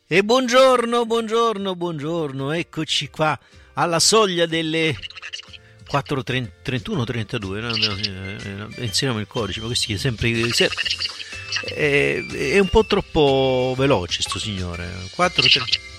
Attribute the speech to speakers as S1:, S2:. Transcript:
S1: E buongiorno, buongiorno, buongiorno, eccoci qua alla soglia delle 4:31-32, inseriamo il codice, ma questi è sempre... È un po' troppo veloce sto signore, 4:30...